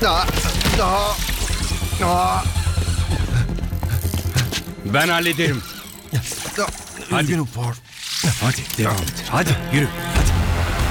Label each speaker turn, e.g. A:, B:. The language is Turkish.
A: Ben hallederim. Hadi.
B: Üzgünüm Ford.
A: Hadi devam et. Hadi yürü. Hadi.